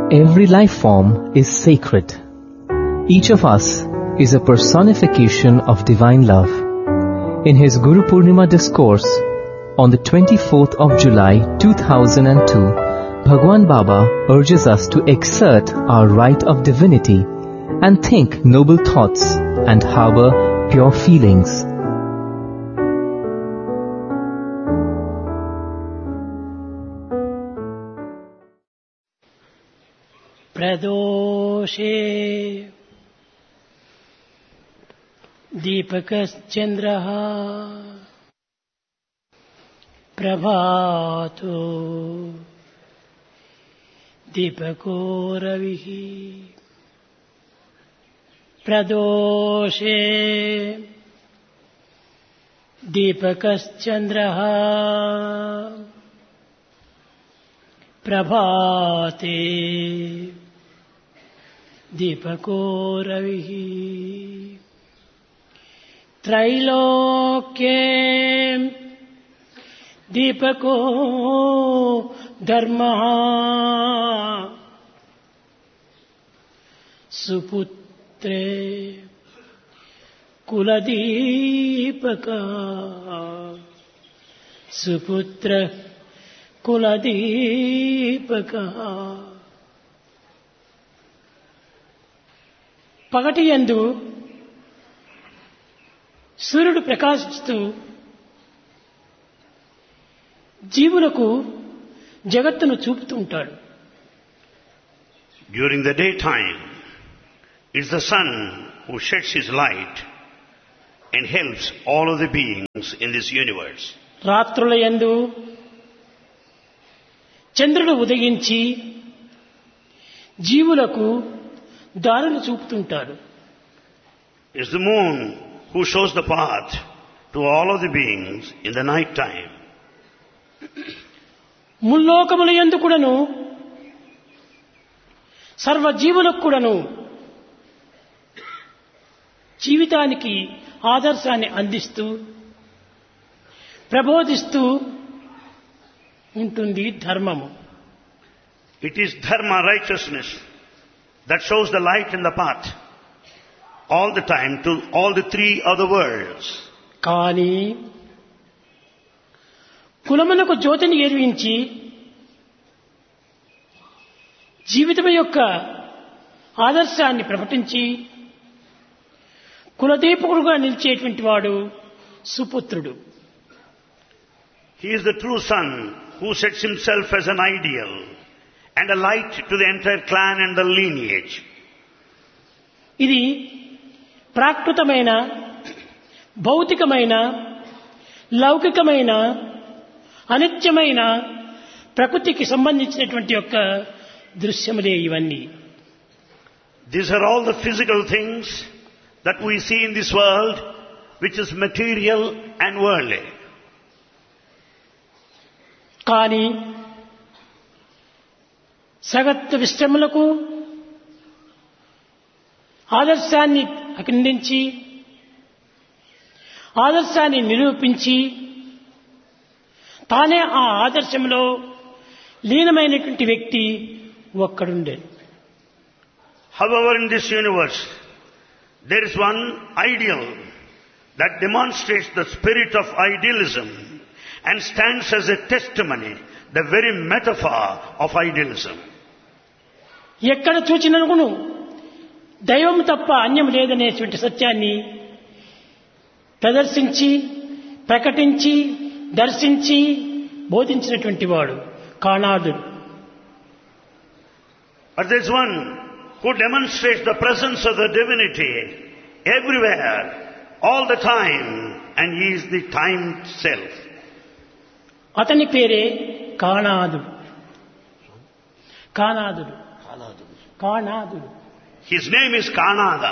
Every life form is sacred. Each of us is a personification of divine love. In his Guru Purnima discourse on the 24th of July 2002, Bhagwan Baba urges us to exert our right of divinity and think noble thoughts and harbor pure feelings. Pradoshe Deepakaschandraha Prabhato Deepako Ravihi Pradoshe Deepakaschandraha Prabhate Deepako Ravihi Trailokye Deepako Dharma Suputre Kuladipaka Suputra Kuladipaka పగటి యందు సూర్యుడు ప్రకాశిస్తూ జీవులకు జగత్తును చూపుతూ ఉంటాడు. During the daytime, it's the sun who sheds his light and helps all of the beings in this universe. రాత్రుల యందు చంద్రుడు ఉదయించి జీవులకు దారులు చూపుతుంటాడు. It's the moon who shows the path to all of the beings in the night time. ముల్లోకముల యందు కూడాను సర్వజీవులకు కూడాను జీవితానికి ఆదర్శాన్ని అందిస్తూ ప్రబోధిస్తూ ఉంటుంది ధర్మము. It is dharma, righteousness, that shows the light and the path all the time to all the three other worlds. కానీ కులమునకు జ్యోతిని ఎరిగించి జీవితం యొక్క ఆదర్శాన్ని ప్రకటించి కులదీపకుడుగా నిలిచేటువంటి వాడు సుపుత్రుడు. He is the true son who sets himself as an ideal and a light to the entire clan and the lineage. ఇది ప్రాకృతమైన భౌతికమైన లౌకికమైన అనిత్యమైన ప్రకృతికి సంబంధించినటువంటి యొక్క దృశ్యములే ఇవన్నీ. These are all the physical things that we see in this world, which is material and worldly. కానీ సగత్వ విశ్రమలకు ఆదర్శాన్ని అందించి ఆదర్శాన్ని నిరూపించి తానే ఆ ఆదర్శంలో లీనమైనటువంటి వ్యక్తి ఒక్కడుండే. However, in this universe, there is one ideal that demonstrates the spirit of idealism and stands as a testimony, the very metaphor of idealism. ఎక్కడ చూచినను దైవం తప్ప అన్యం లేదనేటువంటి సత్యాన్ని ప్రదర్శించి ప్రకటించి దర్శించి బోధించినటువంటి వాడు కాణాదుడు. But there is one who demonstrates the presence of the divinity everywhere, all the time, and he is the time itself. అతని పేరే కాణాదుడు. కాణాదుడు కాణాదుడు. His name is Kanada.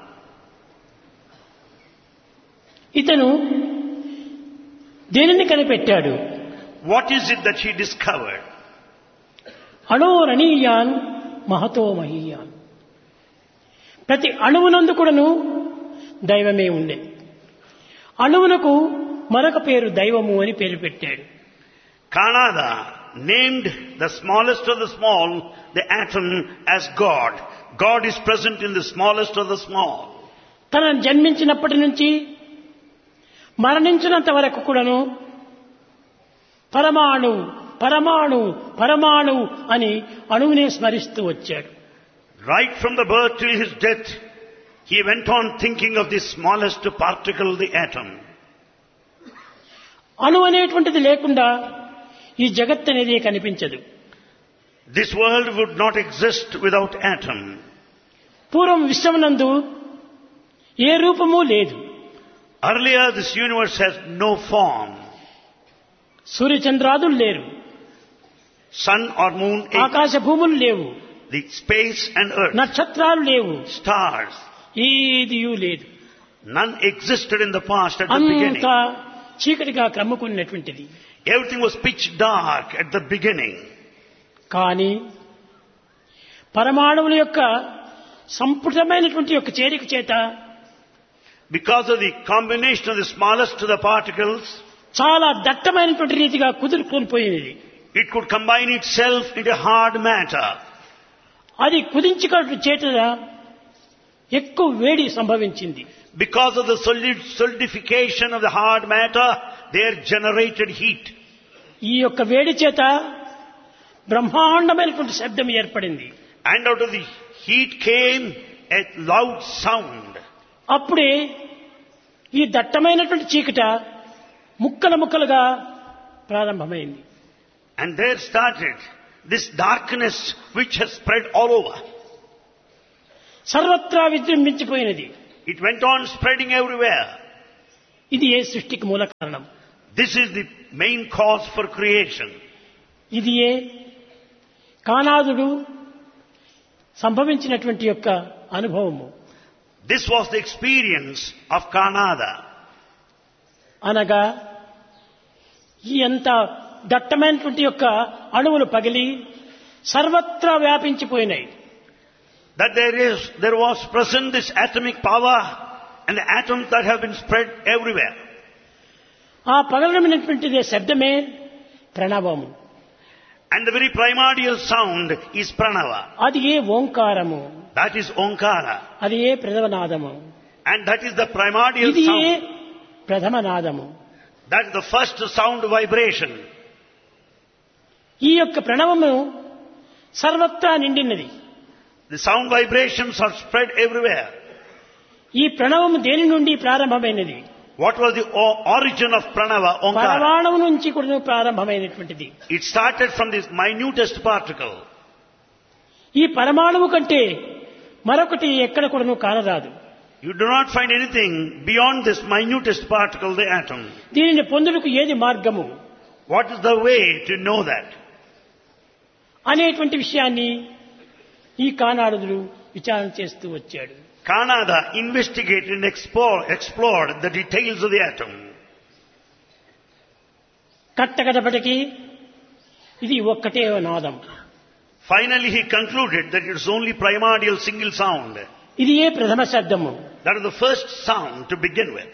ఇతను దేనిని కనిపెట్టాడు? What is it that he discovered? అణోరణీయాన్ Mahato మహీయాన్. ప్రతి అణువునందు కూడాను దైవమే ఉండే. అణువునకు మరొక పేరు దైవము అని పేరు పెట్టాడు. Kanada named the smallest of the small, the atom, as God. God is present in the smallest of the small. తనను జన్మించినప్పటి నుంచి మరణించినంత వరకు కూడాను పరమాణు పరమాణు పరమాణు అని అణువునే స్మరిస్తూ వచ్చాడు. Right from the birth till his death, he went on thinking of the smallest particle, the atom. అణు అనేటువంటిది లేకుండా ఈ జగత్ అనేది కనిపించదు. This world would not exist without atom. పూర్వం విశ్వమునందు ఏ రూపము లేదు. Earlier this universe has no form. సూర్యచంద్రాదులు లేరు, Sun or moon, ఆకాశ భూములు లేవు, the space and earth, నక్షత్రాలు లేవు, stars. ఏదియూ లేదు. None existed in the past at the beginning. అంతా చీకటిగా క్రమ్ముకున్నటువంటిది. Everything was pitch dark at the beginning. కానీ పరమాణువుల యొక్క సంపుటమైనటువంటి యొక్క చేరిక చేత Because of the combination of the smallest of the particles, చాలా దట్టమైనటువంటి రీతిగా కుదురుకొని పోయినది. it could combine itself into hard matter. అది కుదించుకోవడం చేత ఎక్కువ వేడి సంభవించింది. Because of the solidification of the hard matter, there generated heat. ఈ యొక్క వేడి చేత బ్రహ్మాండమైనటువంటి శబ్దం ఏర్పడింది. And out of the heat came a loud sound. అప్పుడే ఈ దట్టమైనటువంటి చీకట ముక్కలు ముక్కలుగా ప్రారంభమైంది. And there started this darkness which has spread all over. సర్వత్రా విజృంభించిపోయినది. It went on spreading everywhere. ఇది ఏ సృష్టికి మూల కారణం. This is the main cause for creation. ఇది ఏ కానాదుడు సంభవించినటువంటి యొక్క అనుభవము. This was the experience of Kanada. అనగా ఈ ఎంత దట్టమైనటువంటి యొక్క అణువులు పగిలి సర్వత్రా వ్యాపించిపోయినాయి. That there was present this atomic power and the atoms that have been spread everywhere. ఆ పగలమైనటువంటిదే శబ్దమే ప్రణవము. And the very primordial sound is Pranava. అది ఏ ఓంకారము. That is Onkara. అది ఏ ప్రథమనాదము. And that is the primordial ఇది ఏ sound. ప్రథమనాదము. That is the first sound vibration. ఈ యొక్క ప్రణవము సర్వత్రా నిండినది. The sound vibrations are spread everywhere. ఈ ప్రణవము దేని నుండి ప్రారంభమైనది? What was the origin of Pranava, Onkara? పరమాణువు నుంచి కూడా ప్రారంభమైనటువంటిది. It started from this minutest particle. ఈ పరమాణువు కంటే మరొకటి ఎక్కడ కూడాను కానరాదు. You do not find anything beyond this minutest particle, the atom. దీనిని పొందుటకు ఏది మార్గము What is the way to know that? అనేటువంటి విషయాన్ని ఈ కానాడులు విచారణ చేస్తూ వచ్చాడు. Kanada investigated and explored the details of the atom. కట్టకడపటికి ఇది ఒక్కటే నాదం. Finally he concluded that it is only primordial single sound. ఇది ఏ ప్రథమ శబ్దము. That is the first sound to begin with.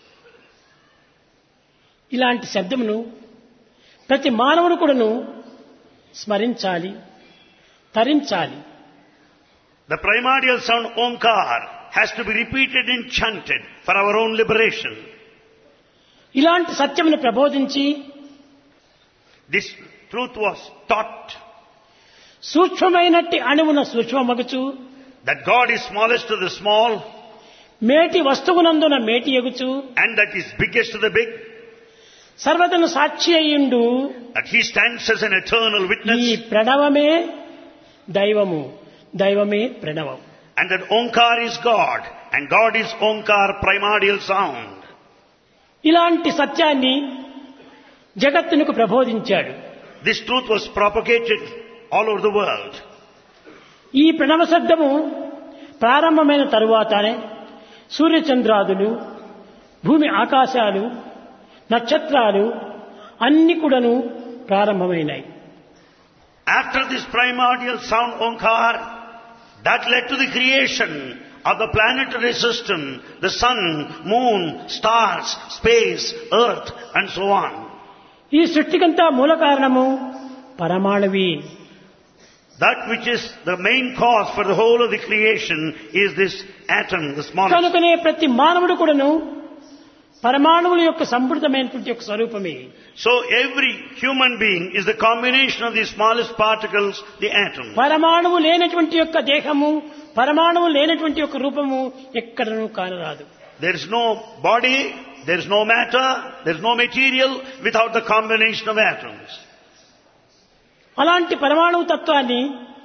ఇలాంటి శబ్దమును ప్రతి మానవుడు కూడాను స్మరించాలి, తరించాలి. The primordial sound Omkar has to be repeated and chanted for our own liberation. ఇలాంటి సత్యమును ప్రబోధించి This truth was taught, సూక్ష్మమైనట్టి అణువున సూక్ష్మమగుచు that God is smallest of the small మేటి వస్తువునందున మేటి ఎగుచు and that is biggest of the big, సర్వతను Sakshi అయ్యుండు. that He stands as an eternal ఈ witness, ప్రణవమే దైవము, దైవమే ప్రణవం. and that Omkar is God and God is Omkar, primordial sound. ఇలాంటి సత్యాన్ని జగత్తునకు ప్రబోధించాడు. This truth was propagated all over the world. ఈ ప్రణవ శబ్దము ప్రారంభమైన తరువాతనే సూర్యచంద్రాదులు, భూమి ఆకాశాలు, నక్షత్రాలు అన్ని కూడాను ప్రారంభమైనాయి. After this primordial sound Omkar, that led to the creation of the planetary system, the sun, moon, stars, space, earth and so on. ఈ సృష్టికంతా మూల కారణము పరమాణువే. That which is the main cause for the whole of the creation is this atom, the smallest. కనుకనే ప్రతి మానవుడు కూడాను పరమాణువుల యొక్క సంపూర్ణమైనటువంటి ఒక స్వరూపమే. So every human being is the combination of the smallest particles, the atom. పరమాణువు లేనటువంటి యొక్క దేహము, పరమాణువు లేనటువంటి యొక్క రూపము ఎక్కడనూ కానరాదు. There is no body, there is no matter, there is no material without the combination of atoms. అలాంటి పరమాణువు తత్వాన్ని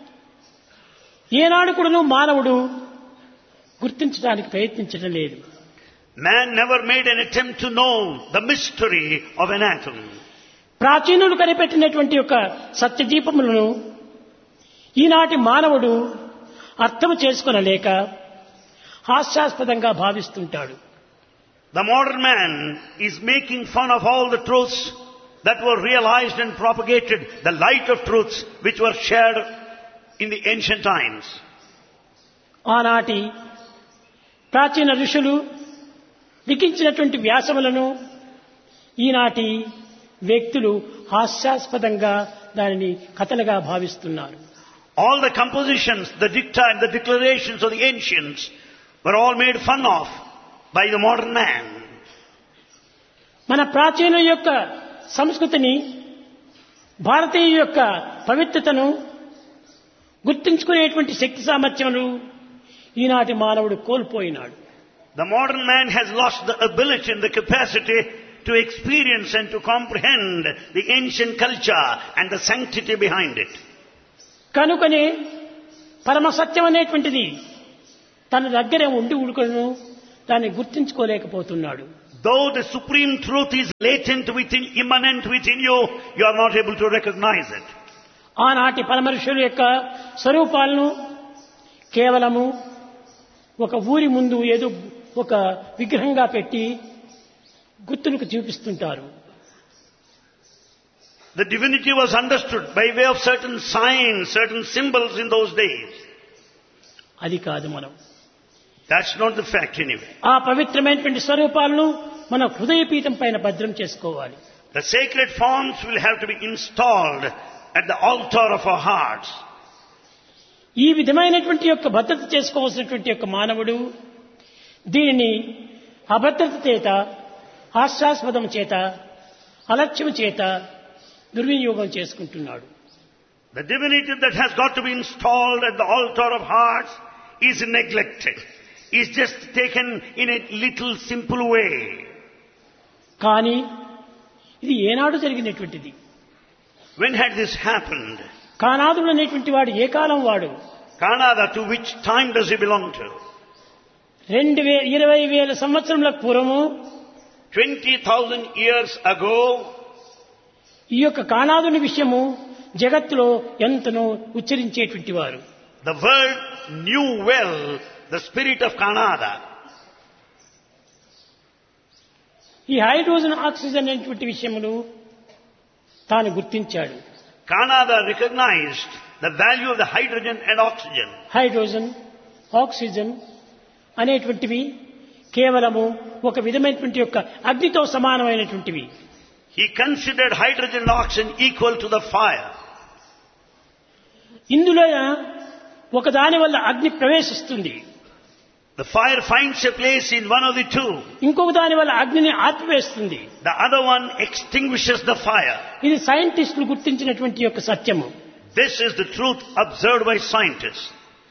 ఏనాడు కూడాను మానవుడు గుర్తించడానికి ప్రయత్నించడం లేదు. Man never made an attempt to know the mystery of an atom. ప్రాచీనులు కనిపెట్టినటువంటి యొక్క సత్యదీపములను ఈనాటి మానవుడు అర్థం చేసుకొనలేక హాస్యాస్పదంగా భావిస్తుంటాడు. The modern man is making fun of all the truths that were realized and propagated, the light of truths which were shared in the ancient times. ఆనాటి ప్రాచీన ఋషులు లిఖించినటువంటి వ్యాసములను ఈనాటి వ్యక్తులు హాస్యాస్పదంగా దానిని కథలుగా భావిస్తున్నారు. All the compositions, the dicta and the declarations of the ancients were all made fun of by the modern man. మన ప్రాచీన యొక్క సంస్కృతిని, భారతీయ యొక్క పవిత్రతను గుర్తించుకునేటువంటి శక్తి సామర్థ్యములు ఈనాటి మానవుడు కోల్పోయినాడు. The modern man has lost the ability and the capacity to experience and to comprehend the ancient culture and the sanctity behind it. కనుకనే పరమ సత్యం అనేటువంటిది తన దగ్గరే ఉండి ఉడుకును దాన్ని గుర్తించుకోలేకపోతున్నాడు. Though the supreme truth is latent within, immanent within you, you are not able to recognize it. ఆనాటి పరమర్షుల యొక్క స్వరూపాలను కేవలము ఒక ఊరి ముందు ఏదో ఒక విగ్రహంగా పెట్టి గుర్తులకు చూపిస్తుంటారు. The divinity was understood by way of certain signs, certain symbols in those days. అది కాదు మనం. That's not the fact anyway. ఆ పవిత్రమైనటువంటి స్వరూపాలను మన హృదయపీఠం పైన భద్రం చేసుకోవాలి. The sacred forms will have to be installed at the altar of our hearts. ఈ విధమైనటువంటి యొక్క భద్రత చేసుకోవాల్సినటువంటి యొక్క మానవుడు దీనిని అభద్రత చేత, హాస్యాస్పదం చేత, అలక్ష్యం చేత దుర్వినియోగం చేసుకుంటున్నాడు. The divinity that has got to be installed at the altar of hearts is neglected. Is just taken in a little simple way. కానీ ఇది ఏనాడు జరిగినటువంటిది? When had this happened? కానాదుడు అనేటువంటి వాడు ఏ కాలం వాడు? Kanada, to which time does he belong to? 20,000 సంవత్సరముల పూర్వము 20,000 years ago, ఈ యొక్క కానాదుని విషయము జగత్తులో ఎంతనో ఉచ్చరించేటువంటి వారు. the world knew well the spirit of Kanada. ఈ హైడ్రోజన్ ఆక్సిజన్ అనేటువంటి విషయములు తాను గుర్తించాడు. Kanada recognized the value of the hydrogen and oxygen. Hydrogen, oxygen అనేటువంటివి కేవలము ఒక విధమైనటువంటి యొక్క అగ్నితో సమానమైనటువంటివి. He considered hydrogen and oxygen equal to the fire. ఇందులో ఒక దాని వల్ల అగ్ని ప్రవేశిస్తుంది, The fire finds a place in one of the two. ఇంకొక దాని వల్ల అగ్నిని ఆర్పివేస్తుంది. The other one extinguishes the fire. ఇది సైంటిస్టులు గుర్తించినటువంటి యొక్క సత్యము. This is the truth observed by scientists.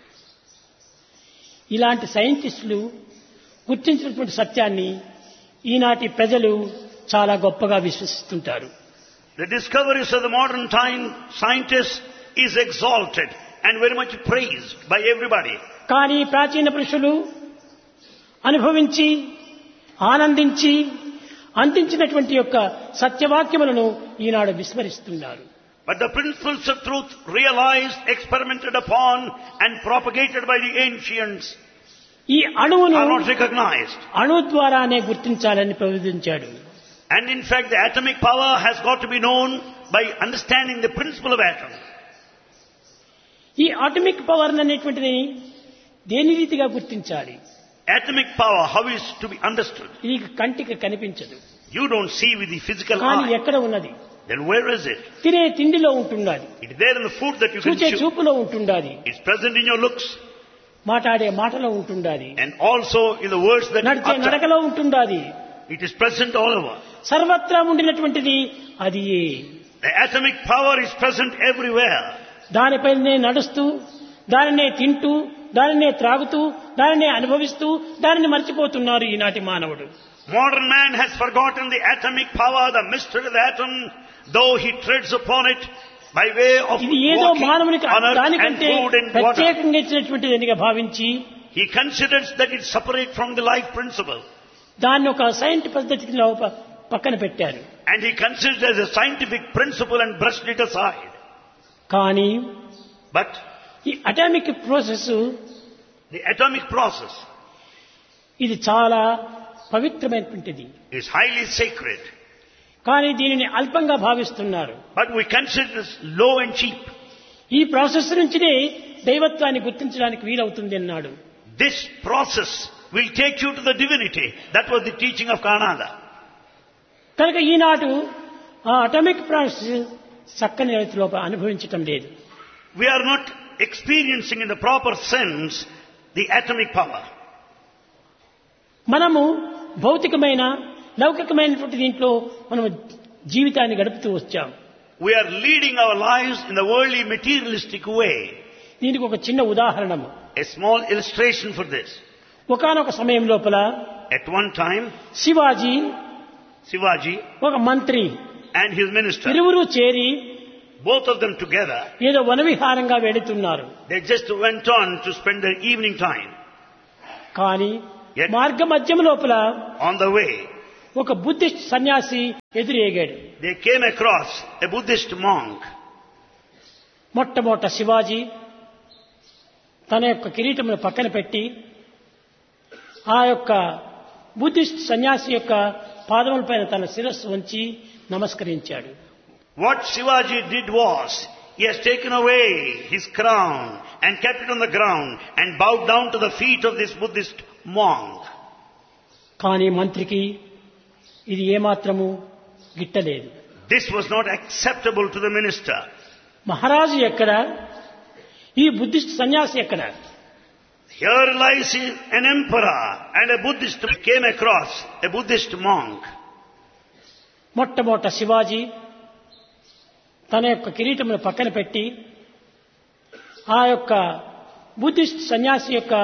ఇలాంటి సైంటిస్టులు గుర్తించినటువంటి సత్యాన్ని ఈనాటి ప్రజలు చాలా గొప్పగా విశ్వసిస్తుంటారు. The discoveries of the modern time scientists is exalted and very much praised by everybody. కానీ ప్రాచీన పురుషులు అనుభవించి ఆనందించి అందించినటువంటి యొక్క సత్యవాక్యములను ఈనాడు విస్మరిస్తున్నారు. But the principles of truth realized, experimented upon and propagated by the ancients ఈ అణువును are not recognized. అణు ద్వారానే గుర్తించాలని ప్రబోధించాడు. And in fact the atomic power has got to be known by understanding the principle of atom. ఈ atomic power అనేటువంటిది దేని రీతిగా గుర్తించాలి? Atomic power, how is to be understood? ఇది కంటికి కనిపించదు. You don't see with the physical కానీ eye. ఎక్కడ ఉన్నది? Then where is it? తినే తిండిలో ఉంటున్నది, It is there in the food that you can చూచే chew. చూపులో ఉంటున్నది, It's present in your looks మాట్లాడే మాటలో ఉంటున్నది, and also in the words that you నడిచే utter. నడకలో ఉంటున్నది. It is present all over. సర్వత్రా ఉండినటువంటిది అది. The atomic power is present everywhere. దానిపైనే నడుస్తూ, దానినే తింటూ, దానినే త్రాగుతూ, దానినే అనుభవిస్తూ, దానిని మర్చిపోతున్నారు ఈనాటి మానవుడు. Modern man has forgotten the atomic power, the mystery of the atom, though he treads upon it by way of ఇది ఏదో walking మానవునికి on earth and దానికంటే food and water. ప్రత్యేకంగా ఇచ్చినటువంటిదిగా భావించి He considers that it's separate from the life principle. దాన్ని ఒక scientific పద్ధతిలో పక్కన పెట్టారు. And he considers it as a scientific principle and brushed it aside. కానీ But ఈ atomic process the atomic process ఇది చాలా పవిత్రమైనటువంటిది. is highly sacred. కానీ దీనిని అల్పంగా భావిస్తున్నారు. But we consider this low and cheap. ఈ ప్రాసెస్ నుంచినే దైవత్వాన్ని గుర్తించడానికి వీలవుతుంది అన్నాడు. This process will take you to the divinity. That was the teaching of Kanada. కనుక ఈనాడు ఆ అటామిక్ ప్రాసెస్ చక్కని రీతిలో అనుభవించటం లేదు. We are not experiencing in the proper sense the atomic power. మనము భౌతికమైన లౌకికమైనటువంటి దీంట్లో మనము జీవితాన్ని గడుపుతూ వచ్చాం. We are leading our lives in the worldly materialistic way. దీనికి ఒక చిన్న ఉదాహరణము, A small illustration for this. ఒకానొక సమయం లోపల At one time, Shivaji Shivaji ఒక మంత్రి and his minister, ఇరువురు చేరి both of them together, ఏదో వనవిహారంగా వెళుతున్నారు. they just went on to spend their evening time. కానీ Yet, మార్గ మధ్యం లోపల on the way, ఒక బుద్ధిస్ట్ సన్యాసి ఎదురేగాడు. they came across a Buddhist monk. మొట్టమొదట శివాజీ తన యొక్క కిరీటమును పక్కన పెట్టి ఆ యొక్క బుద్ధిస్ట్ సన్యాసి యొక్క పాదములపైన తన శిరస్సు ఉంచి నమస్కరించాడు. What Shivaji did was, he has taken away his crown and kept it on the ground and bowed down to the feet of this Buddhist monk. కానీ మంత్రికి ఇది ఏమాత్రము గిట్టలేదు. This was not acceptable to the minister. మహారాజు ఎక్కడ, ఈ Buddhist సన్యాసి ఎక్కడ? Here lies an emperor and a Buddhist came across a Buddhist monk. మొట్టమొదట శివాజీ తన యొక్క కిరీటమును పక్కన పెట్టి ఆ యొక్క బుద్ధిస్ట్ సన్యాసి యొక్క